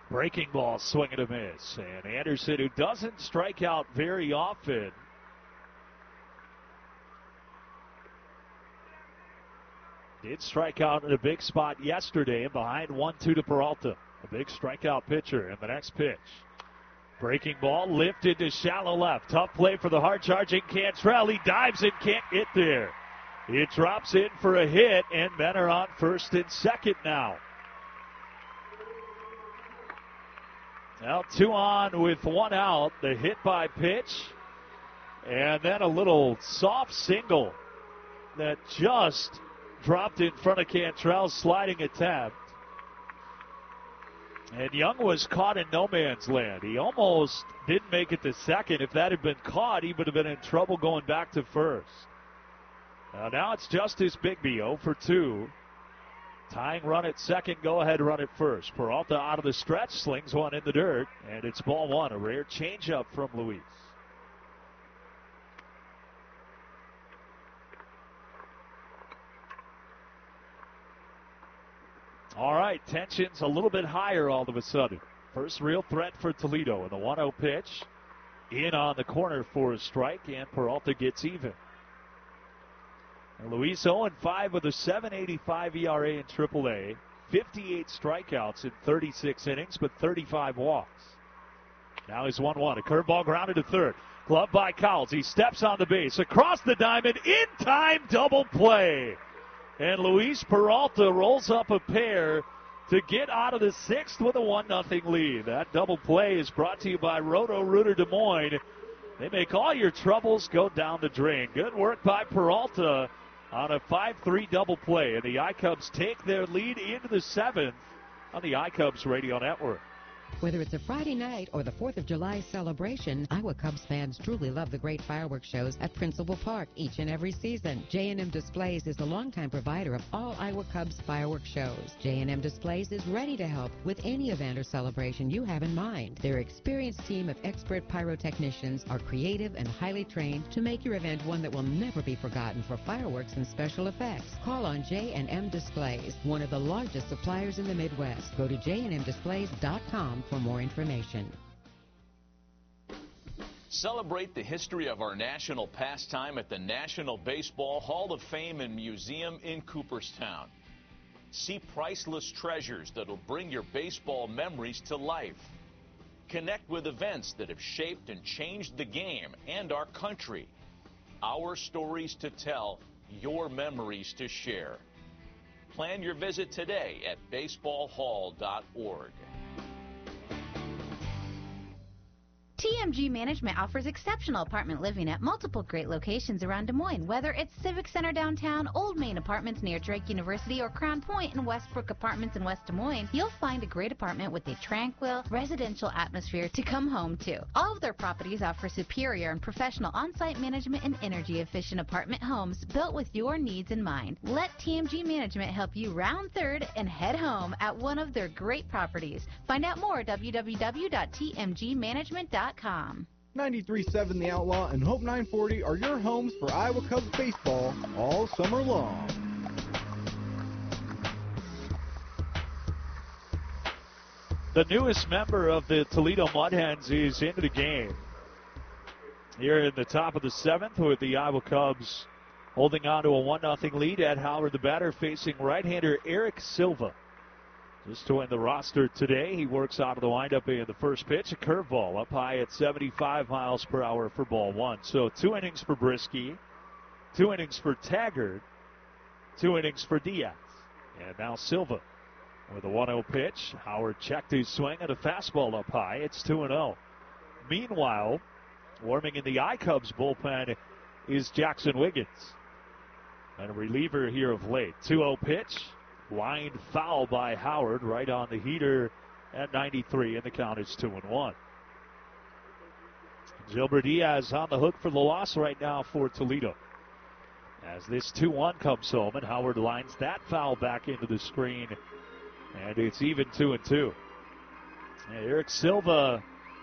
Breaking ball, swing and a miss. And Anderson, who doesn't strike out very often, did strike out in a big spot yesterday, and behind 1-2 to Peralta. A big strikeout pitcher in the next pitch. Breaking ball lifted to shallow left. Tough play for the hard-charging Cantrell. He dives and can't get there. It drops in for a hit, and men are on first and second now. Now 2 on with 1 out. The hit by pitch, and then a little soft single that just dropped in front of Cantrell's sliding attempt. And Young was caught in no man's land. He almost didn't make it to second. If that had been caught, he would have been in trouble going back to first. Now it's Justice Bigby, 0 for 2. Tying run at second, go ahead run at first. Peralta out of the stretch, slings one in the dirt, and it's ball 1. A rare changeup from Luis. All right, tension's a little bit higher all of a sudden. First real threat for Toledo, and the 1-0 pitch in on the corner for a strike, and Peralta gets even. And Luis 0-5 with a 7.85 ERA in AAA, 58 strikeouts in 36 innings, but 35 walks. Now he's 1-1. A curveball grounded to third. Glove by Cowles. He steps on the base. Across the diamond. In time double play. And Luis Peralta rolls up a pair to get out of the 6th with a 1-0 lead. That double play is brought to you by Roto-Rooter Des Moines. They make all your troubles go down the drain. Good work by Peralta on a 5-3 double play. And the iCubs take their lead into the 7th on the iCubs Radio Network. Whether it's a Friday night or the 4th of July celebration, Iowa Cubs fans truly love the great fireworks shows at Principal Park each and every season. J&M Displays is the longtime provider of all Iowa Cubs fireworks shows. J&M Displays is ready to help with any event or celebration you have in mind. Their experienced team of expert pyrotechnicians are creative and highly trained to make your event one that will never be forgotten for fireworks and special effects. Call on J&M Displays, one of the largest suppliers in the Midwest. Go to jnmdisplays.com for more information. Celebrate the history of our national pastime at the National Baseball Hall of Fame and Museum in Cooperstown. See priceless treasures that'll bring your baseball memories to life. Connect with events that have shaped and changed the game and our country. Our stories to tell, your memories to share. Plan your visit today at baseballhall.org. TMG Management offers exceptional apartment living at multiple great locations around Des Moines. Whether it's Civic Center downtown, Old Main Apartments near Drake University, or Crown Point and Westbrook Apartments in West Des Moines, you'll find a great apartment with a tranquil, residential atmosphere to come home to. All of their properties offer superior and professional on-site management and energy-efficient apartment homes built with your needs in mind. Let TMG Management help you round third and head home at one of their great properties. Find out more at www.tmgmanagement.com. 93.7 The Outlaw and Hope 940 are your homes for Iowa Cubs baseball all summer long. The newest member of the Toledo Mud Hens is into the game. Here in the top of the 7th with the Iowa Cubs holding on to a 1-0 lead. Ed Howard, the batter, facing right-hander Eric Silva. Just joined the roster today. He works out of the windup in the first pitch. A curveball up high at 75 miles per hour for ball 1. So 2 innings for Brisky, 2 innings for Taggart, 2 innings for Diaz. And now Silva with a 1-0 pitch. Howard checked his swing and a fastball up high. It's 2-0. Meanwhile, warming in the iCubs bullpen is Jackson Wiggins. And a reliever here of late. 2-0 pitch. Lined foul by Howard right on the heater at 93, and the count is 2-1. Gilbert Diaz on the hook for the loss right now for Toledo. As this 2-1 comes home, and Howard lines that foul back into the screen, and it's even 2-2. Eric Silva,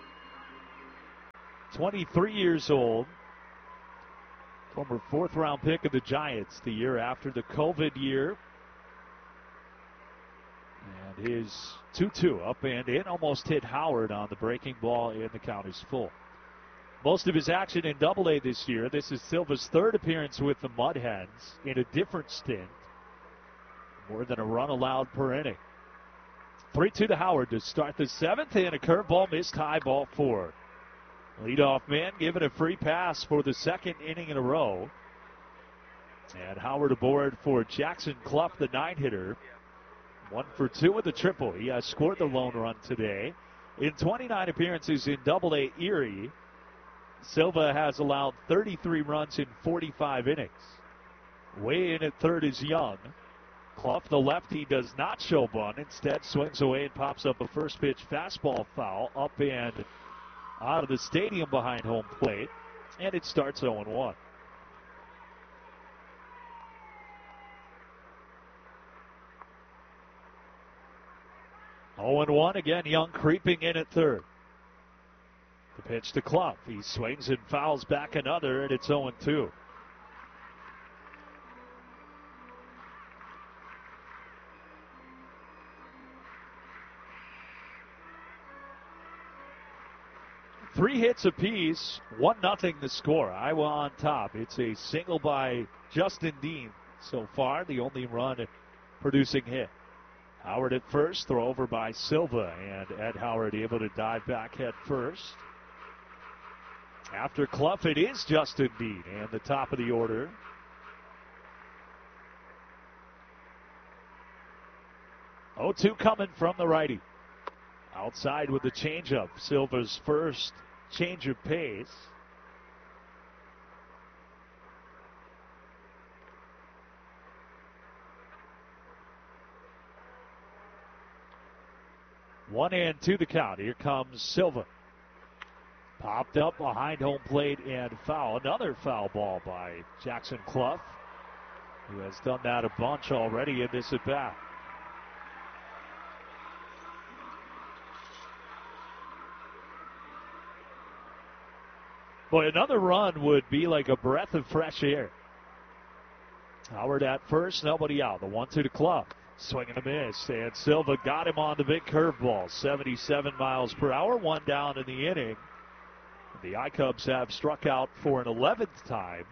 23 years old, former 4th-round pick of the Giants the year after the COVID year. And his 2-2 up and in almost hit Howard on the breaking ball, and the count is full. Most of his action in Double-A this year. This is Silva's third appearance with the Mud Hens in a different stint. More than a run allowed per inning. 3-2 to Howard to start the seventh, and a curveball missed high, ball 4. Leadoff man given a free pass for the second inning in a row. And Howard aboard for Jackson Clough, the 9-hitter. 1 for 2 with a triple. He has scored the lone run today. In 29 appearances in Double-A Erie, Silva has allowed 33 runs in 45 innings. Way in at third is Young. Clough, the lefty, does not show bunt. Instead, swings away and pops up a first pitch fastball foul up and out of the stadium behind home plate. And it starts 0-1. Oh, 0-1 again. Young creeping in at third. The pitch to Clough. He swings and fouls back another, and it's 0-2. Three hits apiece, 1-0 the score. Iowa on top. It's a single by Justin Dean so far, the only run producing hit. Howard at first, throw over by Silva, and Ed Howard able to dive back head first. After Clough, it is Justin Dean, and the top of the order. Oh, 2 coming from the righty. Outside with the changeup. Silva's first change of pace. One and 2 the count. Here comes Silva. Popped up behind home plate and foul. Another foul ball by Jackson Clough, who has done that a bunch already in this at bat. Boy, another run would be like a breath of fresh air. Howard at first, nobody out. The 1-2 to Clough. Swing and a miss. And Silva got him on the big curveball. 77 miles per hour. 1 down in the inning. The I-Cubs have struck out for an 11th time.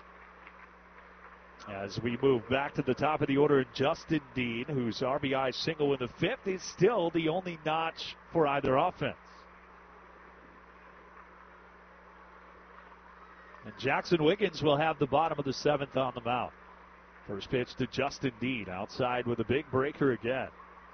As we move back to the top of the order, Justin Dean, whose RBI single in the 5th, is still the only notch for either offense. And Jackson Wiggins will have the bottom of the 7th on the mound. First pitch to Justin Dean, outside with a big breaker again.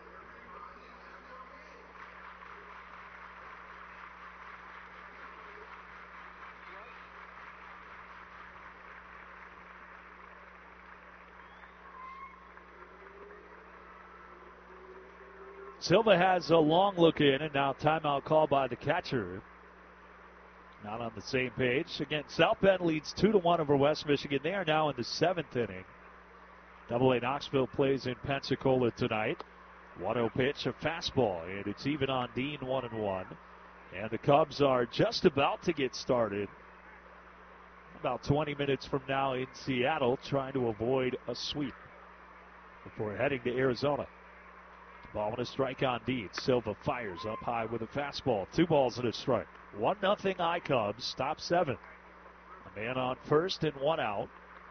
Silva has a long look in, and now timeout call by the catcher. Not on the same page. Again, South Bend leads 2-1 over West Michigan. They are now in the 7th inning. Double-A Knoxville plays in Pensacola tonight. 1-0 pitch, a fastball, and it's even on Dean, 1-1. And the Cubs are just about to get started. About 20 minutes from now in Seattle, trying to avoid a sweep before heading to Arizona. Ball and a strike on Dean. Silva fires up high with a fastball. 2 balls and a strike. 1-0 I-Cubs. Top 7. A man on first and 1 out.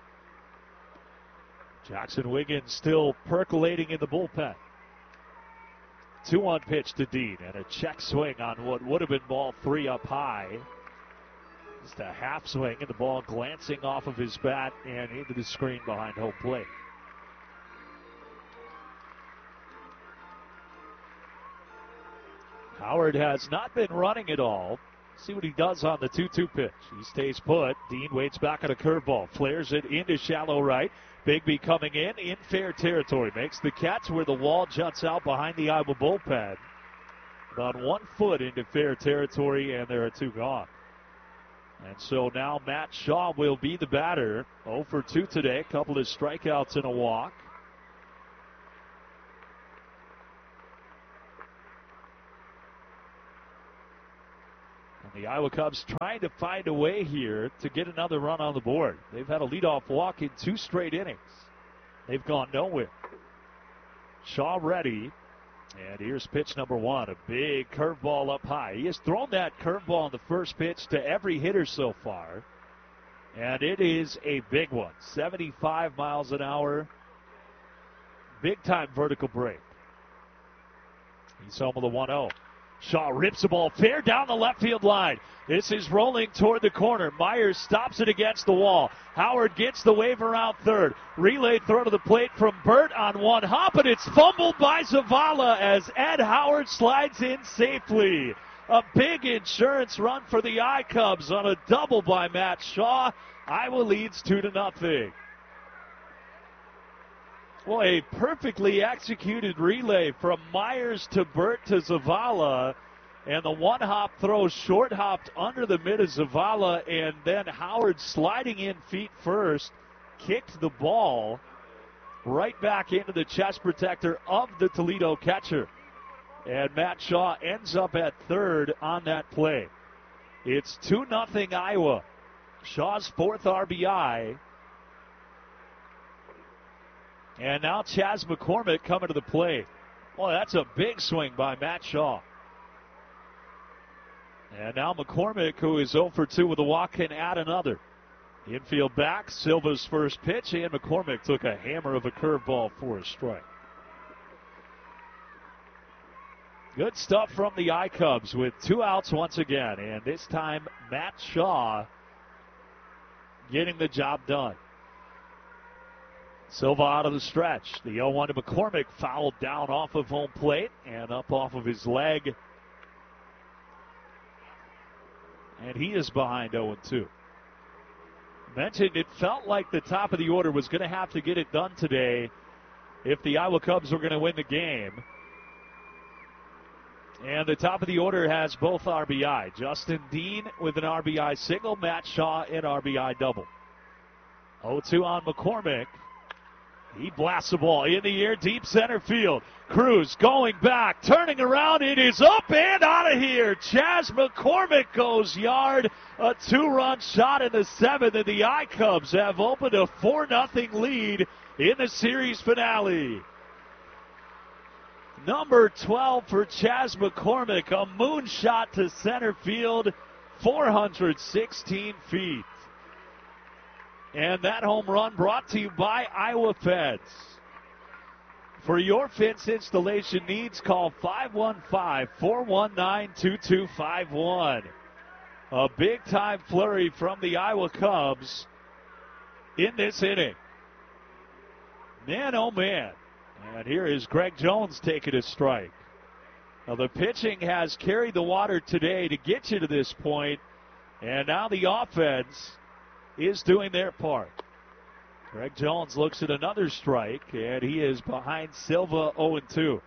Jackson Wiggins still percolating in the bullpen. 2-1 pitch to Dean and a check swing on what would have been ball 3 up high. Just a half swing and the ball glancing off of his bat and into the screen behind home plate. Howard has not been running at all. See what he does on the 2-2 pitch. He stays put. Dean waits back on a curveball. Flares it into shallow right. Bigby coming in fair territory. Makes the catch where the wall juts out behind the Iowa bullpen. About 1 foot into fair territory, and there are 2 gone. And so now Matt Shaw will be the batter. 0 for 2 today. A couple of strikeouts and a walk. The Iowa Cubs trying to find a way here to get another run on the board. They've had a leadoff walk in 2 straight innings. They've gone nowhere. Shaw ready. And here's pitch number 1, a big curveball up high. He has thrown that curveball on the first pitch to every hitter so far. And it is a big one, 75 miles an hour. Big-time vertical break. He's home with a 1-0. Shaw rips the ball fair down the left field line. This is rolling toward the corner. Myers stops it against the wall. Howard gets the wave around third. Relay throw to the plate from Burt on one hop, and it's fumbled by Zavala as Ed Howard slides in safely. A big insurance run for the I-Cubs on a double by Matt Shaw. Iowa leads 2-0. Well, a perfectly executed relay from Myers to Burt to Zavala. And the one-hop throw short-hopped under the mid of Zavala. And then Howard sliding in feet first, kicked the ball right back into the chest protector of the Toledo catcher. And Matt Shaw ends up at third on that play. It's 2-0 Iowa. Shaw's 4th RBI. And now Chas McCormick coming to the plate. Well, that's a big swing by Matt Shaw. And now McCormick, who is 0 for 2 with a walk, can add another. Infield back, Silva's first pitch, and McCormick took a hammer of a curveball for a strike. Good stuff from the I-Cubs with 2 outs once again. And this time, Matt Shaw getting the job done. Silva out of the stretch. The 0-1 to McCormick, fouled down off of home plate and up off of his leg. And he is behind 0-2. Mentioned it felt like the top of the order was going to have to get it done today if the Iowa Cubs were going to win the game. And the top of the order has both RBI. Justin Dean with an RBI single, Matt Shaw an RBI double. 0-2 on McCormick. He blasts the ball in the air, deep center field. Cruz going back, turning around. It is up and out of here. Chas McCormick goes yard. A 2-run shot in the 7th, and the I-Cubs have opened a 4-0 lead in the series finale. Number 12 for Chas McCormick, a moonshot to center field, 416 feet. And that home run brought to you by Iowa Fence. For your fence installation needs, call 515-419-2251. A big-time flurry from the Iowa Cubs in this inning. Man, oh man. And here is Greg Jones taking a strike. Now, the pitching has carried the water today to get you to this point, and now the offense is doing their part. Greg Jones looks at another strike, and he is behind Silva 0-2.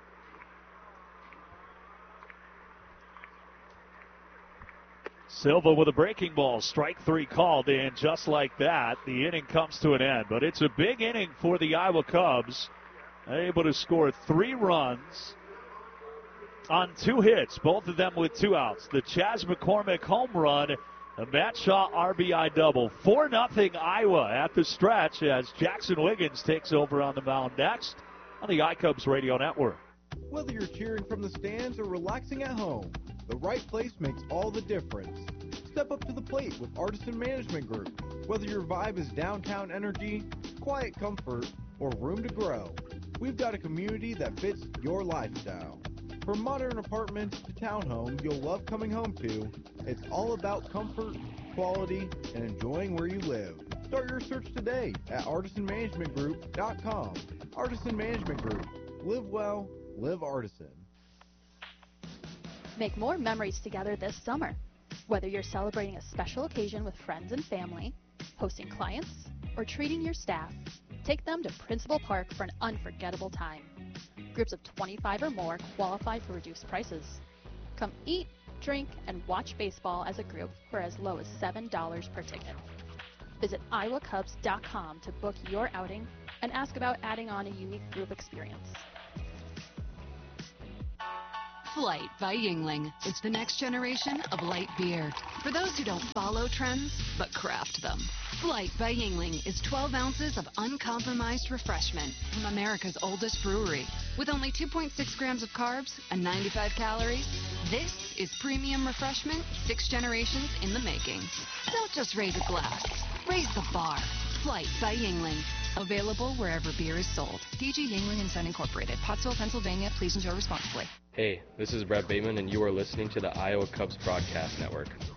Silva with a breaking ball, strike 3 called, and just like that, the inning comes to an end. But it's a big inning for the Iowa Cubs. Able to score 3 runs on 2 hits, both of them with 2 outs. The Chas McCormick home run, a Matt Shaw RBI double. 4-0 Iowa at the stretch as Jackson Wiggins takes over on the mound next on the I-Cubs Radio Network. Whether you're cheering from the stands or relaxing at home, the right place makes all the difference. Step up to the plate with Artisan Management Group. Whether your vibe is downtown energy, quiet comfort, or room to grow, we've got a community that fits your lifestyle. From modern apartments to townhomes you'll love coming home to, it's all about comfort, quality, and enjoying where you live. Start your search today at artisanmanagementgroup.com. Artisan Management Group. Live well, live Artisan. Make more memories together this summer. Whether you're celebrating a special occasion with friends and family, hosting clients, or treating your staff, take them to Principal Park for an unforgettable time. Groups of 25 or more qualify for reduced prices. Come eat, drink, and watch baseball as a group for as low as $7 per ticket. Visit iowacubs.com to book your outing and ask about adding on a unique group experience. Flight by Yuengling. It's the next generation of light beer. For those who don't follow trends, but craft them. Flight by Yuengling is 12 ounces of uncompromised refreshment from America's oldest brewery. With only 2.6 grams of carbs and 95 calories, this is premium refreshment 6 generations in the making. Don't just raise a glass, raise the bar. Flight by Yuengling. Available wherever beer is sold. DG Yuengling & Son Incorporated, Pottsville, Pennsylvania. Please enjoy responsibly. Hey, this is Brett Bateman, and you are listening to the Iowa Cubs Broadcast Network.